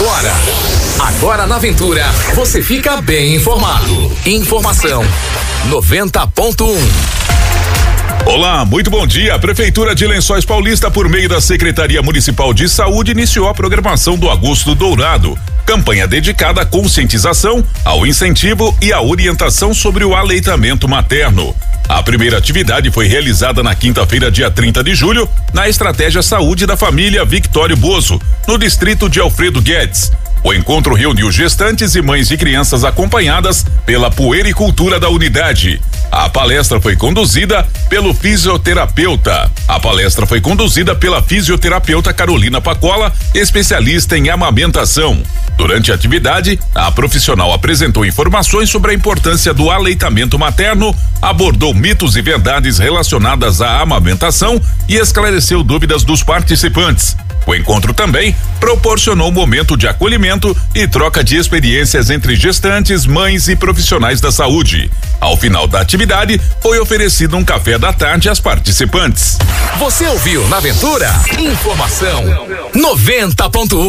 Agora na Aventura, você fica bem informado. Informação 90.1. Olá, muito bom dia. A Prefeitura de Lençóis Paulista, por meio da Secretaria Municipal de Saúde, iniciou a programação do Agosto Dourado. Campanha dedicada à conscientização, ao incentivo e à orientação sobre o aleitamento materno. A primeira atividade foi realizada na quinta-feira, dia 30 de julho, na Estratégia Saúde da Família Victório Bozo, no distrito de Alfredo Guedes. O encontro reuniu gestantes e mães de crianças acompanhadas pela puericultura da unidade. A palestra foi conduzida pela fisioterapeuta Carolina Pacola, especialista em amamentação. Durante a atividade, a profissional apresentou informações sobre a importância do aleitamento materno, abordou mitos e verdades relacionadas à amamentação e esclareceu dúvidas dos participantes. O encontro também proporcionou um momento de acolhimento e troca de experiências entre gestantes, mães e profissionais da saúde. Ao final da atividade, foi oferecido um café da tarde às participantes. Você ouviu na Aventura? Informação 90.1.